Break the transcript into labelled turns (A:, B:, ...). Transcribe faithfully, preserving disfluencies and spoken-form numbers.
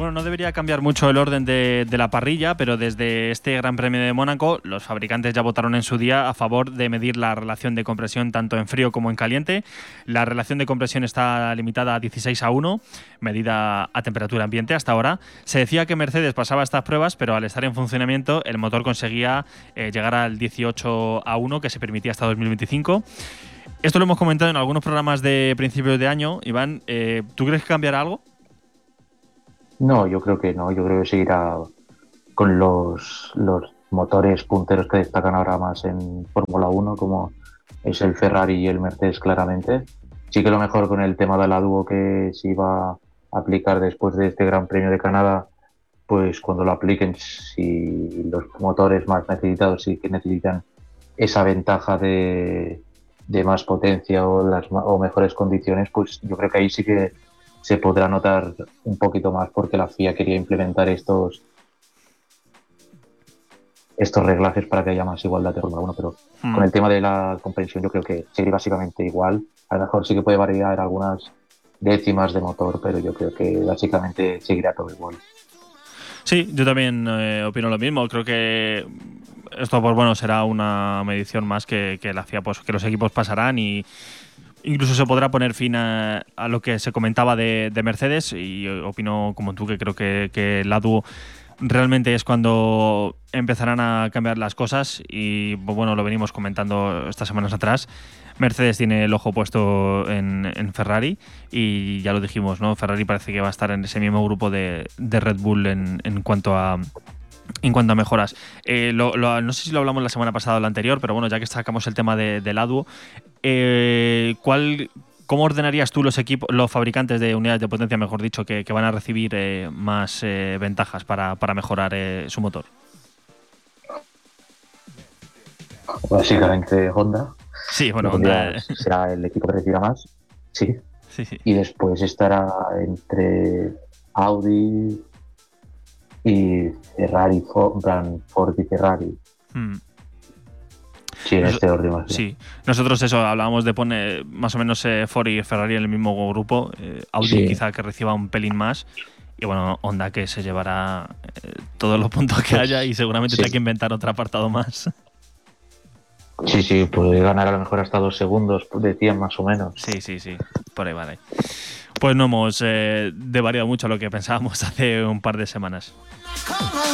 A: Bueno, no debería cambiar mucho el orden de, de la parrilla, pero desde este Gran Premio de Mónaco, los fabricantes ya votaron en su día a favor de medir la relación de compresión tanto en frío como en caliente. La relación de compresión está limitada a dieciséis a uno, medida a temperatura ambiente hasta ahora. Se decía que Mercedes pasaba estas pruebas, pero al estar en funcionamiento, el motor conseguía eh, llegar al dieciocho a uno, que se permitía hasta dos mil veinticinco. Esto lo hemos comentado en algunos programas de principios de año. Iván, eh, ¿tú crees que cambiará algo?
B: No, yo creo que no, yo creo que seguirá con los, los motores punteros que destacan ahora más en Fórmula uno, como es el Ferrari y el Mercedes claramente. Sí que lo mejor con el tema de la dúo que se iba a aplicar después de este Gran Premio de Canadá, pues cuando lo apliquen, si los motores más necesitados sí que necesitan esa ventaja de, de más potencia o, las, o mejores condiciones, pues yo creo que ahí sí que se podrá notar un poquito más, porque la F I A quería implementar estos estos reglajes para que haya más igualdad de Fórmula uno, pero hmm. con el tema de la comprensión yo creo que sería básicamente igual. A lo mejor sí que puede variar algunas décimas de motor, pero yo creo que básicamente seguirá todo igual.
A: Sí, yo también eh, opino lo mismo. Creo que esto, pues bueno, será una medición más que, que la F I A, pues que los equipos pasarán y incluso se podrá poner fin a, a lo que se comentaba de, de Mercedes, y opino como tú que creo que, que la dúo realmente es cuando empezarán a cambiar las cosas y bueno, lo venimos comentando estas semanas atrás. Mercedes tiene el ojo puesto en, en Ferrari y ya lo dijimos, ¿no? Ferrari parece que va a estar en ese mismo grupo de, de Red Bull en, en cuanto a En cuanto a mejoras. Eh, lo, lo, no sé si lo hablamos la semana pasada o la anterior, pero bueno, ya que sacamos el tema de, de la dúo, eh, ¿cuál, ¿cómo ordenarías tú los equipos, los fabricantes de unidades de potencia, mejor dicho, que, que van a recibir eh, más eh, ventajas para, para mejorar eh, su motor?
B: Básicamente Honda.
A: Sí, bueno, Honda
B: será el equipo que reciba más. Sí.
A: Sí, sí.
B: Y después estará entre Audi y Ferrari, Ford, Ford y Ferrari. Hmm. Sí, en Nos, este orden.
A: Sí, nosotros eso, hablábamos de poner más o menos eh, Ford y Ferrari en el mismo grupo. Eh, Audi sí. Quizá que reciba un pelín más. Y bueno, Honda que se llevará eh, todos los puntos que haya y seguramente sí. Tenga que inventar otro apartado más.
B: Sí, sí, puede ganar a lo mejor hasta dos segundos, decían más o menos.
A: Sí, sí, sí, por ahí vale. Pues no hemos eh, devariado mucho lo que pensábamos hace un par de semanas.